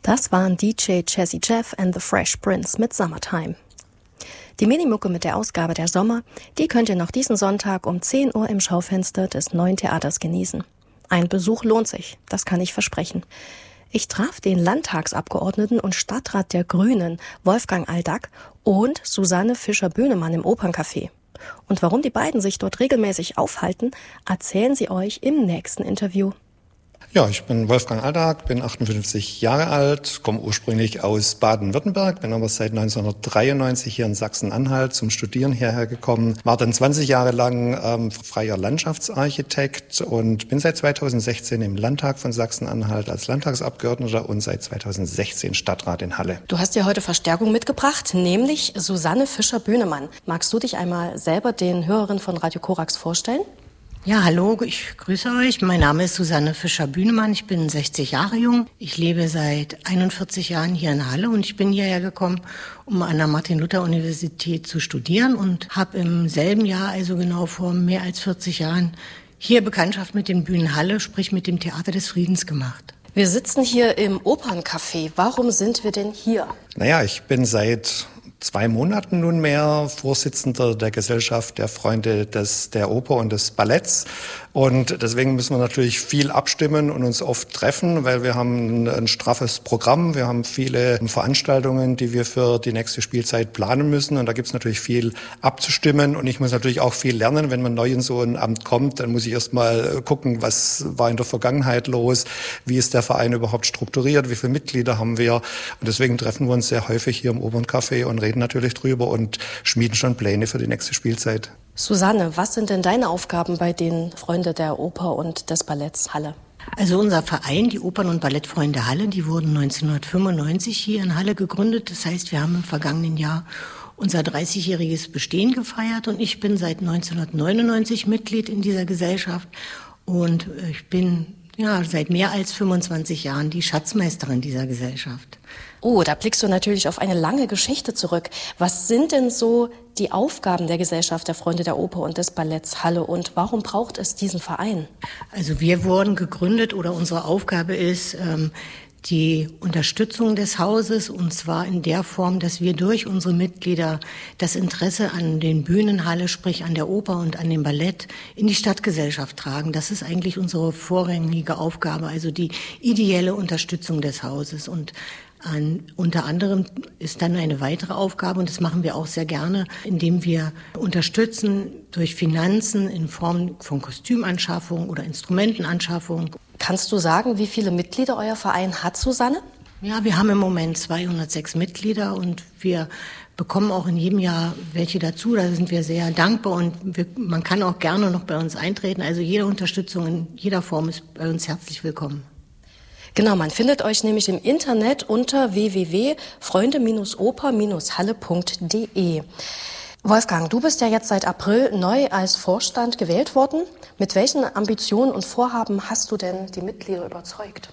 Das waren DJ Jazzy Jeff and the Fresh Prince mit Summertime. Die Minimucke mit der Ausgabe der Sommer, die könnt ihr noch diesen Sonntag um 10 Uhr im Schaufenster des Neuen Theaters genießen. Ein Besuch lohnt sich, das kann ich versprechen. Ich traf den Landtagsabgeordneten und Stadtrat der Grünen, Wolfgang Aldag, und Susanne Fischer-Böhnemann im Operncafé. Und warum die beiden sich dort regelmäßig aufhalten, erzählen sie euch im nächsten Interview. Ja, ich bin Wolfgang Aldag, bin 58 Jahre alt, komme ursprünglich aus Baden-Württemberg, bin aber seit 1993 hier in Sachsen-Anhalt zum Studieren hierher gekommen, war dann 20 Jahre lang freier Landschaftsarchitekt und bin seit 2016 im Landtag von Sachsen-Anhalt als Landtagsabgeordneter und seit 2016 Stadtrat in Halle. Du hast dir heute Verstärkung mitgebracht, nämlich Susanne Fischer-Böhnemann. Magst du dich einmal selber den Hörerinnen von Radio Korax vorstellen? Ja, hallo, ich grüße euch. Mein Name ist Susanne Fischer-Böhnemann. Ich bin 60 Jahre jung. Ich lebe seit 41 Jahren hier in Halle und ich bin hierher gekommen, um an der Martin-Luther-Universität zu studieren und habe im selben Jahr, also genau vor mehr als 40 Jahren, hier Bekanntschaft mit den Bühnen Halle, sprich mit dem Theater des Friedens gemacht. Wir sitzen hier im Operncafé. Warum sind wir denn hier? Naja, ich bin seit 2 Monaten nunmehr Vorsitzender der Gesellschaft der Freunde der Oper und des Balletts. Und deswegen müssen wir natürlich viel abstimmen und uns oft treffen, weil wir haben ein straffes Programm. Wir haben viele Veranstaltungen, die wir für die nächste Spielzeit planen müssen. Und da gibt es natürlich viel abzustimmen. Und ich muss natürlich auch viel lernen. Wenn man neu in so ein Amt kommt, dann muss ich erst mal gucken, was war in der Vergangenheit los? Wie ist der Verein überhaupt strukturiert? Wie viele Mitglieder haben wir? Und deswegen treffen wir uns sehr häufig hier im Operncafé und reden natürlich drüber und schmieden schon Pläne für die nächste Spielzeit. Susanne, was sind denn deine Aufgaben bei den Freunde der Oper und des Balletts Halle? Also unser Verein, die Opern- und Ballettfreunde Halle, die wurden 1995 hier in Halle gegründet. Das heißt, wir haben im vergangenen Jahr unser 30-jähriges Bestehen gefeiert und ich bin seit 1999 Mitglied in dieser Gesellschaft und ich bin seit mehr als 25 Jahren die Schatzmeisterin dieser Gesellschaft. Oh, da blickst du natürlich auf eine lange Geschichte zurück. Was sind denn so die Aufgaben der Gesellschaft der Freunde der Oper und des Balletts Halle und warum braucht es diesen Verein? Also wir wurden gegründet oder unsere Aufgabe ist, die Unterstützung des Hauses, und zwar in der Form, dass wir durch unsere Mitglieder das Interesse an den Bühnen Halle, sprich an der Oper und an dem Ballett, in die Stadtgesellschaft tragen. Das ist eigentlich unsere vorrangige Aufgabe, also die ideelle Unterstützung des Hauses. Und unter anderem ist dann eine weitere Aufgabe, und das machen wir auch sehr gerne, indem wir unterstützen durch Finanzen in Form von Kostümanschaffung oder Instrumentenanschaffung. Kannst du sagen, wie viele Mitglieder euer Verein hat, Susanne? Ja, wir haben im Moment 206 Mitglieder und wir bekommen auch in jedem Jahr welche dazu. Da sind wir sehr dankbar und man kann auch gerne noch bei uns eintreten. Also jede Unterstützung in jeder Form ist bei uns herzlich willkommen. Genau, man findet euch nämlich im Internet unter www.freunde-oper-halle.de. Wolfgang, du bist ja jetzt seit April neu als Vorstand gewählt worden. Mit welchen Ambitionen und Vorhaben hast du denn die Mitglieder überzeugt?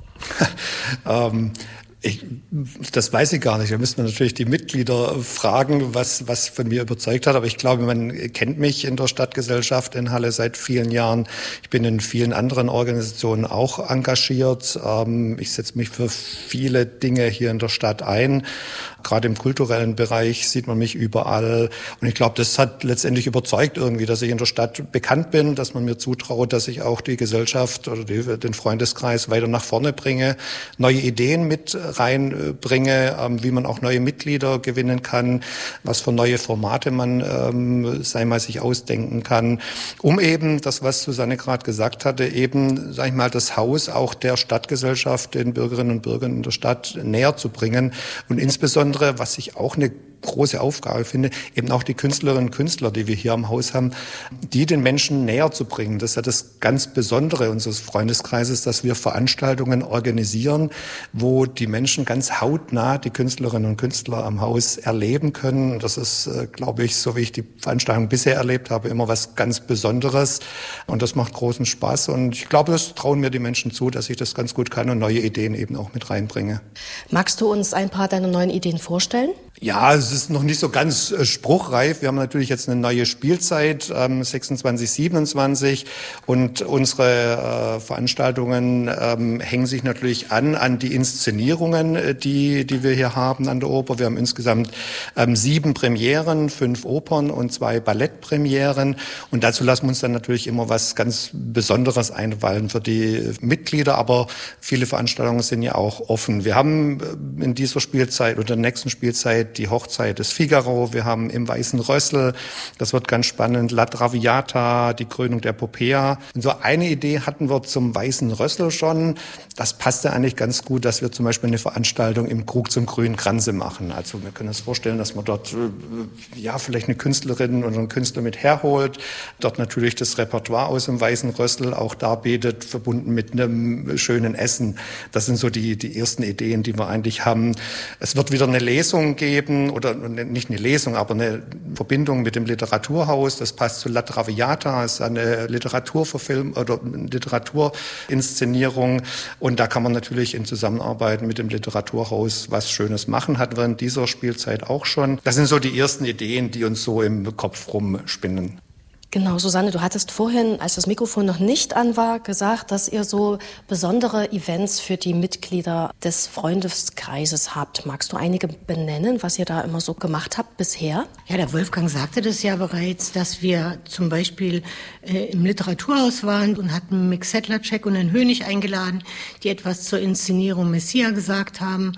Das weiß ich gar nicht. Da müssten wir natürlich die Mitglieder fragen, was von mir überzeugt hat. Aber ich glaube, man kennt mich in der Stadtgesellschaft in Halle seit vielen Jahren. Ich bin in vielen anderen Organisationen auch engagiert. Ich setze mich für viele Dinge hier in der Stadt ein. Gerade im kulturellen Bereich sieht man mich überall. Und ich glaube, das hat letztendlich überzeugt irgendwie, dass ich in der Stadt bekannt bin, dass man mir zutraut, dass ich auch die Gesellschaft oder den Freundeskreis weiter nach vorne bringe, neue Ideen mit reinbringe, wie man auch neue Mitglieder gewinnen kann, was für neue Formate man mal sich ausdenken kann, um eben das, was Susanne gerade gesagt hatte, eben, sag ich mal, das Haus auch der Stadtgesellschaft, den Bürgerinnen und Bürgern in der Stadt näher zu bringen und insbesondere, was ich auch eine große Aufgabe finde, eben auch die Künstlerinnen und Künstler, die wir hier am Haus haben, die den Menschen näher zu bringen. Das ist ja das ganz Besondere unseres Freundeskreises, dass wir Veranstaltungen organisieren, wo die Menschen ganz hautnah die Künstlerinnen und Künstler am Haus erleben können. Das ist, glaube ich, so wie ich die Veranstaltung bisher erlebt habe, immer was ganz Besonderes. Und das macht großen Spaß. Und ich glaube, das trauen mir die Menschen zu, dass ich das ganz gut kann und neue Ideen eben auch mit reinbringe. Magst du uns ein paar deiner neuen Ideen vorstellen? Ja, es ist noch nicht so ganz spruchreif. Wir haben natürlich jetzt eine neue Spielzeit, 26, 27. Und unsere Veranstaltungen hängen sich natürlich an die Inszenierungen, die wir hier haben an der Oper. Wir haben insgesamt 7 Premieren, 5 Opern und 2 Ballettpremieren. Und dazu lassen wir uns dann natürlich immer was ganz Besonderes einfallen für die Mitglieder. Aber viele Veranstaltungen sind ja auch offen. Wir haben in dieser Spielzeit oder der nächsten Spielzeit die Hochzeit des Figaro, wir haben im Weißen Rössel, das wird ganz spannend, La Traviata, die Krönung der Popea. Und so eine Idee hatten wir zum Weißen Rössel schon, das passte eigentlich ganz gut, dass wir zum Beispiel eine Veranstaltung im Krug zum grünen Kranze machen. Also wir können uns vorstellen, dass man dort vielleicht eine Künstlerin oder einen Künstler mit herholt, dort natürlich das Repertoire aus dem Weißen Rössel auch darbietet, verbunden mit einem schönen Essen. Das sind so die ersten Ideen, die wir eigentlich haben. Es wird wieder eine Lesung geben, oder nicht eine Lesung, aber eine Verbindung mit dem Literaturhaus. Das passt zu La Traviata, ist eine Literaturverfilmung oder Literaturinszenierung. Und da kann man natürlich in Zusammenarbeit mit dem Literaturhaus was Schönes machen, hat während dieser Spielzeit auch schon. Das sind so die ersten Ideen, die uns so im Kopf rumspinnen. Genau, Susanne, du hattest vorhin, als das Mikrofon noch nicht an war, gesagt, dass ihr so besondere Events für die Mitglieder des Freundeskreises habt. Magst du einige benennen, was ihr da immer so gemacht habt bisher? Ja, der Wolfgang sagte das ja bereits, dass wir zum Beispiel im Literaturhaus waren und hatten Mick Sedlacek und Herrn Hönig eingeladen, die etwas zur Inszenierung Messia gesagt haben.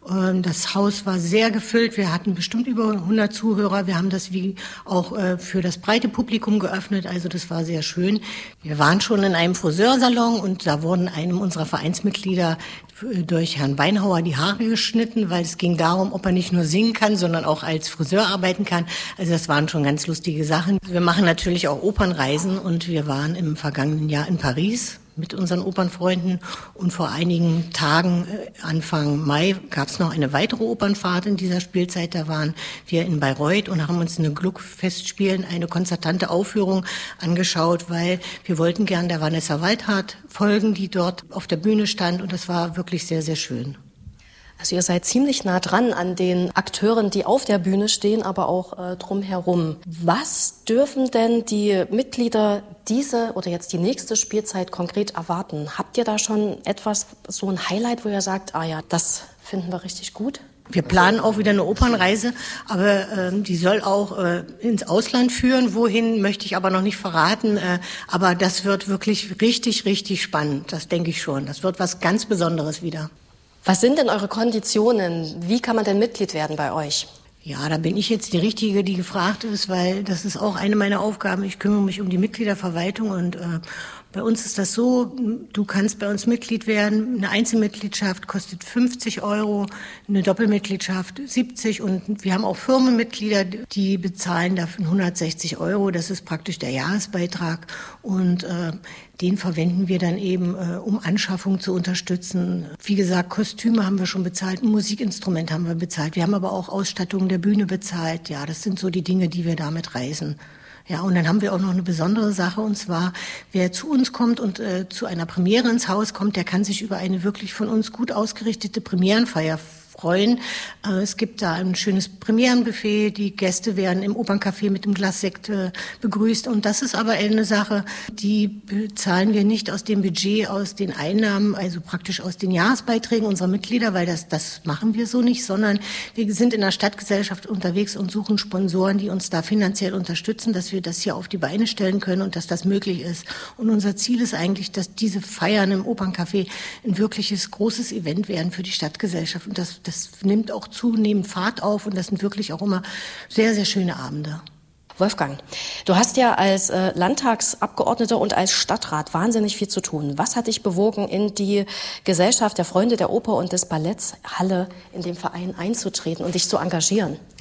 Das Haus war sehr gefüllt. Wir hatten bestimmt über 100 Zuhörer. Wir haben das wie auch für das breite Publikum geöffnet. Also das war sehr schön. Wir waren schon in einem Friseursalon und da wurden einem unserer Vereinsmitglieder durch Herrn Beinhauer die Haare geschnitten, weil es ging darum, ob er nicht nur singen kann, sondern auch als Friseur arbeiten kann. Also das waren schon ganz lustige Sachen. Wir machen natürlich auch Opernreisen und wir waren im vergangenen Jahr in Paris mit unseren Opernfreunden und vor einigen Tagen, Anfang Mai, gab es noch eine weitere Opernfahrt in dieser Spielzeit. Da waren wir in Bayreuth und haben uns eine Gluck-Festspielen, eine konzertante Aufführung angeschaut, weil wir wollten gern der Vanessa Waldhardt folgen, die dort auf der Bühne stand, und das war wirklich sehr, sehr schön. Also ihr seid ziemlich nah dran an den Akteuren, die auf der Bühne stehen, aber auch drumherum. Was dürfen denn die Mitglieder diese oder jetzt die nächste Spielzeit konkret erwarten? Habt ihr da schon etwas, so ein Highlight, wo ihr sagt, das finden wir richtig gut? Wir planen auch wieder eine Opernreise, aber die soll auch ins Ausland führen. Wohin, möchte ich aber noch nicht verraten. Aber das wird wirklich richtig, richtig spannend. Das denke ich schon. Das wird was ganz Besonderes wieder. Was sind denn eure Konditionen? Wie kann man denn Mitglied werden bei euch? Ja, da bin ich jetzt die Richtige, die gefragt ist, weil das ist auch eine meiner Aufgaben. Ich kümmere mich um die Mitgliederverwaltung und bei uns ist das so, du kannst bei uns Mitglied werden. Eine Einzelmitgliedschaft kostet 50 €, eine Doppelmitgliedschaft 70 und wir haben auch Firmenmitglieder, die bezahlen dafür 160 €. Das ist praktisch der Jahresbeitrag und den verwenden wir dann eben, um Anschaffung zu unterstützen. Wie gesagt, Kostüme haben wir schon bezahlt, ein Musikinstrument haben wir bezahlt. Wir haben aber auch Ausstattung der Bühne bezahlt. Ja, das sind so die Dinge, die wir damit reisen. Ja, und dann haben wir auch noch eine besondere Sache, und zwar, wer zu uns kommt und zu einer Premiere ins Haus kommt, der kann sich über eine wirklich von uns gut ausgerichtete Premierenfeier freuen. Es gibt da ein schönes Premierenbuffet, die Gäste werden im Operncafé mit einem Glas Sekt begrüßt, und das ist aber eine Sache, die bezahlen wir nicht aus dem Budget, aus den Einnahmen, also praktisch aus den Jahresbeiträgen unserer Mitglieder, weil das machen wir so nicht, sondern wir sind in der Stadtgesellschaft unterwegs und suchen Sponsoren, die uns da finanziell unterstützen, dass wir das hier auf die Beine stellen können und dass das möglich ist. Und unser Ziel ist eigentlich, dass diese Feiern im Operncafé ein wirkliches großes Event werden für die Stadtgesellschaft, und das nimmt auch zunehmend Fahrt auf, und das sind wirklich auch immer sehr, sehr schöne Abende. Wolfgang, du hast ja als Landtagsabgeordneter und als Stadtrat wahnsinnig viel zu tun. Was hat dich bewogen, in die Gesellschaft der Freunde der Oper und des Balletts Halle in dem Verein einzutreten und dich zu engagieren?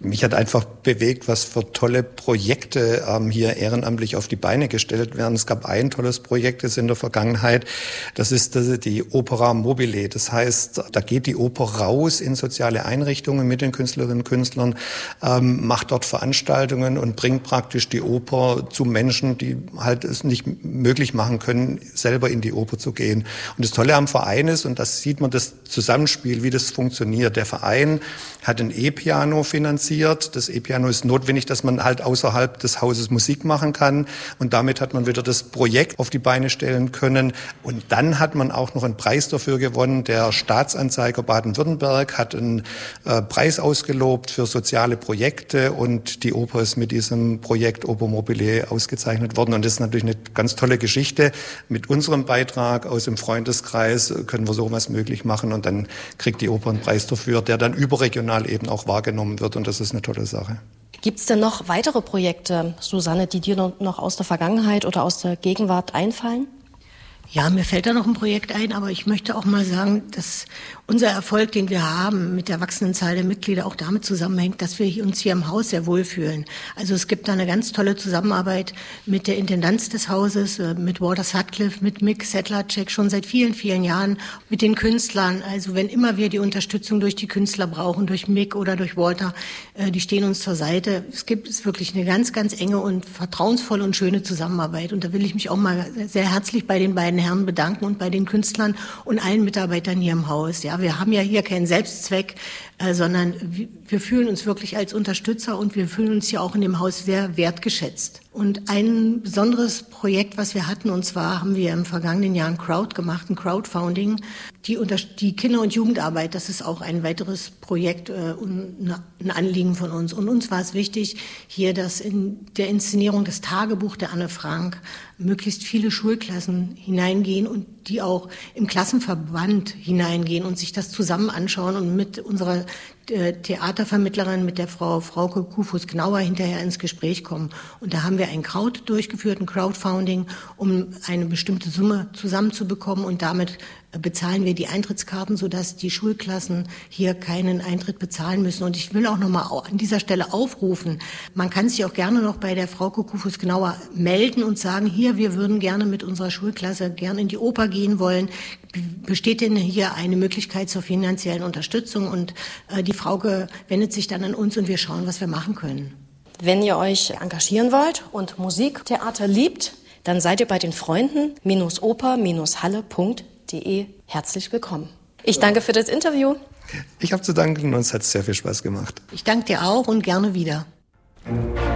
Mich hat einfach bewegt, was für tolle Projekte hier ehrenamtlich auf die Beine gestellt werden. Es gab ein tolles Projekt jetzt in der Vergangenheit, das ist die Opera Mobile. Das heißt, da geht die Oper raus in soziale Einrichtungen mit den Künstlerinnen und Künstlern, macht dort Veranstaltungen und bringt praktisch die Oper zu Menschen, die halt es nicht möglich machen können, selber in die Oper zu gehen. Und das Tolle am Verein ist, und das sieht man das Zusammenspiel, wie das funktioniert. Der Verein hat ein E-Piano finanziert. Das E-Piano ist notwendig, dass man halt außerhalb des Hauses Musik machen kann. Und damit hat man wieder das Projekt auf die Beine stellen können. Und dann hat man auch noch einen Preis dafür gewonnen. Der Staatsanzeiger Baden-Württemberg hat einen Preis ausgelobt für soziale Projekte. Und die Oper ist mit diesem Projekt Oper Mobile ausgezeichnet worden. Und das ist natürlich eine ganz tolle Geschichte. Mit unserem Beitrag aus dem Freundeskreis können wir sowas möglich machen. Und dann kriegt die Oper einen Preis dafür, der dann überregional eben auch wahrgenommen wird. Und das ist eine tolle Sache. Gibt es denn noch weitere Projekte, Susanne, die dir noch aus der Vergangenheit oder aus der Gegenwart einfallen? Ja, mir fällt da noch ein Projekt ein, aber ich möchte auch mal sagen, dass unser Erfolg, den wir haben mit der wachsenden Zahl der Mitglieder, auch damit zusammenhängt, dass wir uns hier im Haus sehr wohlfühlen. Also es gibt da eine ganz tolle Zusammenarbeit mit der Intendanz des Hauses, mit Walter Sutcliffe, mit Mick Sedlacek, schon seit vielen, vielen Jahren, mit den Künstlern. Also wenn immer wir die Unterstützung durch die Künstler brauchen, durch Mick oder durch Walter, die stehen uns zur Seite. Es gibt wirklich eine ganz, ganz enge und vertrauensvolle und schöne Zusammenarbeit. Und da will ich mich auch mal sehr herzlich bei den beiden Herren bedanken und bei den Künstlern und allen Mitarbeitern hier im Haus. Ja, wir haben ja hier keinen Selbstzweck, sondern wir fühlen uns wirklich als Unterstützer und wir fühlen uns hier auch in dem Haus sehr wertgeschätzt. Und ein besonderes Projekt, was wir hatten, und zwar haben wir im vergangenen Jahr ein Crowd gemacht, ein Crowdfunding, die Kinder- und Jugendarbeit, das ist auch ein weiteres Projekt und ein Anliegen von uns. Und uns war es wichtig, hier, dass in der Inszenierung des Tagebuch der Anne Frank möglichst viele Schulklassen hineingehen und die auch im Klassenverband hineingehen und sich das zusammen anschauen und mit unserer Theatervermittlerin, mit der Frau Frauke Kufus-Gnauer hinterher ins Gespräch kommen. Und da haben wir ein Crowdfunding, um eine bestimmte Summe zusammenzubekommen und damit bezahlen wir die Eintrittskarten, sodass die Schulklassen hier keinen Eintritt bezahlen müssen. Und ich will auch nochmal an dieser Stelle aufrufen, man kann sich auch gerne noch bei der Frauke Kufus-Gnauer melden und sagen, hier, wir würden gerne mit unserer Schulklasse gerne in die Oper gehen wollen. Besteht denn hier eine Möglichkeit zur finanziellen Unterstützung? Und die Frauke wendet sich dann an uns und wir schauen, was wir machen können. Wenn ihr euch engagieren wollt und Musiktheater liebt, dann seid ihr bei den Freunden-oper-halle.de herzlich willkommen. Ich danke für das Interview. Ich habe zu danken und uns hat es sehr viel Spaß gemacht. Ich danke dir auch und gerne wieder.